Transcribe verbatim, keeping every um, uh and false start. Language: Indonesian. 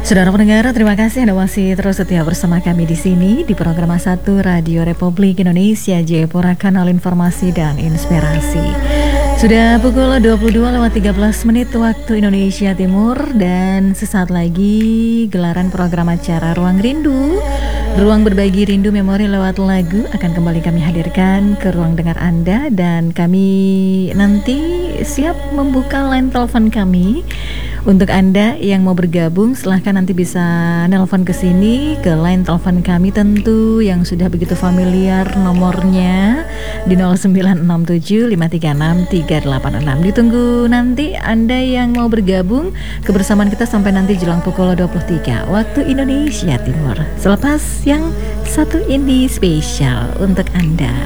Saudara pendengar, terima kasih Anda masih terus setia bersama kami di sini di program satu Radio Republik Indonesia Jayapura, kanal informasi dan inspirasi. Sudah pukul dua puluh dua lewat tiga belas menit waktu Indonesia Timur, dan sesaat lagi gelaran program acara Ruang Rindu, ruang berbagi rindu memori lewat lagu akan kembali kami hadirkan ke ruang dengar Anda, dan kami nanti siap membuka line telepon kami. Untuk Anda yang mau bergabung, silahkan nanti bisa nelpon ke sini ke line telepon kami, tentu yang sudah begitu familiar nomornya di nol sembilan enam tujuh lima tiga enam tiga delapan enam. Ditunggu nanti Anda yang mau bergabung kebersamaan kita sampai nanti jelang pukul dua puluh tiga waktu Indonesia Timur. Selepas yang satu ini spesial untuk Anda.